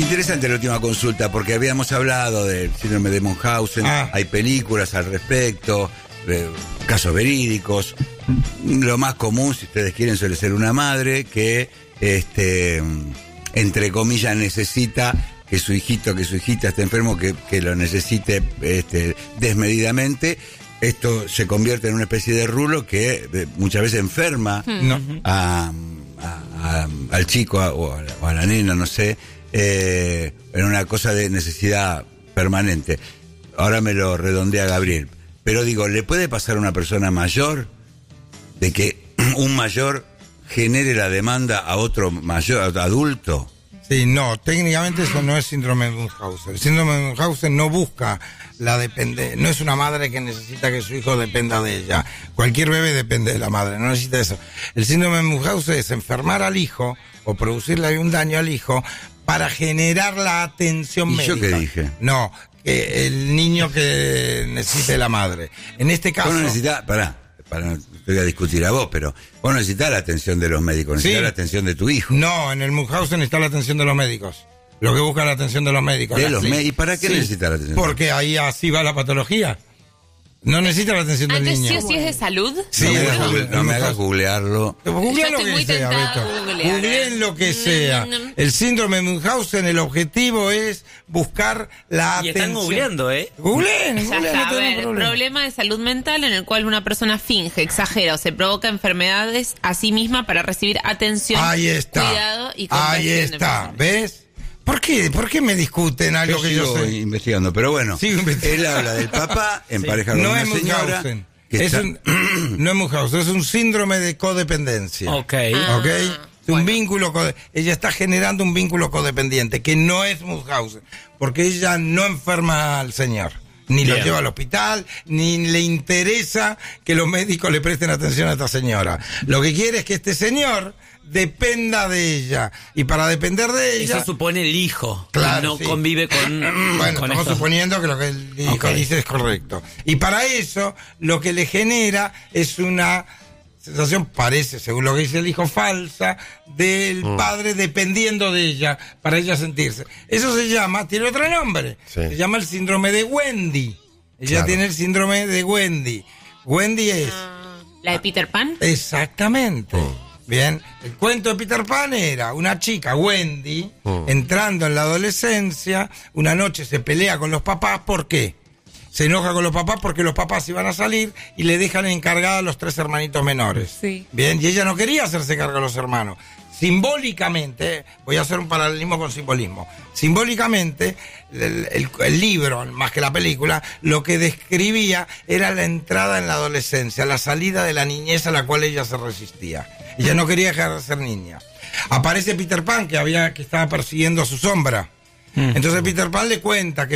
Interesante la última consulta, porque habíamos hablado del síndrome de Munchausen, hay películas al respecto, casos verídicos. Lo más común, si ustedes quieren, suele ser una madre que, entre comillas, necesita que su hijito, que su hijita esté enfermo, que lo necesite desmedidamente. Esto se convierte en una especie de rulo que muchas veces enferma al chico o a la nena, no sé, en una cosa de necesidad permanente. Ahora me lo redondea Gabriel. Pero digo, ¿le puede pasar a una persona mayor de que un mayor genere la demanda a otro mayor, adulto? Sí, no, técnicamente eso no es síndrome de Munchausen. El síndrome de Munchausen no busca la dependencia, no es una madre que necesita que su hijo dependa de ella. Cualquier bebé depende de la madre, no necesita eso. El síndrome de Munchausen es enfermar al hijo o producirle un daño al hijo para generar la atención médica. ¿Y yo qué dije? No, el niño que necesite la madre. En este caso... Vos no necesitas, no te voy a discutir a vos, pero vos no necesitas la atención de los médicos, necesitas la atención de tu hijo. No, en el Munchausen está la atención de los médicos. Lo que busca la atención de los médicos. ¿Y para qué necesita la atención? Porque ahí así va la patología. No necesita la atención del niño. ¿Sí es de salud? Sí, no me hagas googlearlo. Googlea lo que sea, Beto. Googleen lo que sea. El síndrome de Munchausen, el objetivo es buscar la atención. Y están googleando, Googleen. Ya está, a ver, problema de salud mental en el cual una persona finge, exagera o se provoca enfermedades a sí misma para recibir atención, cuidado y comprensión. Ahí está, ¿ves? ¿Por qué me discuten algo que yo sé? Investigando, pero bueno, él habla del papá en pareja con una señora. No es Munchausen, es un síndrome de codependencia. Ok. Es un vínculo, ella está generando un vínculo codependiente, que no es Munchausen, porque ella no enferma al señor. Ni lo lleva al hospital, ni le interesa que los médicos le presten atención a esta señora. Lo que quiere es que este señor dependa de ella. Y para depender de ella... Eso supone el hijo. Claro, no convive con... Bueno, con estamos suponiendo que lo que el hijo dice es correcto. Y para eso, lo que le genera es una sensación, parece, según lo que dice el hijo, falsa, del padre dependiendo de ella, para ella sentirse. Eso se llama, tiene otro nombre, se llama el síndrome de Wendy. Ella tiene el síndrome de Wendy. Wendy es... ¿La de Peter Pan? Exactamente. Bien, el cuento de Peter Pan era una chica, Wendy, entrando en la adolescencia, una noche se pelea con los papás, ¿por qué? Se enoja con los papás porque los papás iban a salir y le dejan encargada a los 3 hermanitos menores. Sí. Bien, y ella no quería hacerse cargo de los hermanos. Simbólicamente, voy a hacer un paralelismo con simbolismo. Simbólicamente, el libro, más que la película, lo que describía era la entrada en la adolescencia, la salida de la niñez a la cual ella se resistía. Ella no quería dejar de ser niña. Aparece Peter Pan, que estaba persiguiendo a su sombra. Entonces Peter Pan le cuenta que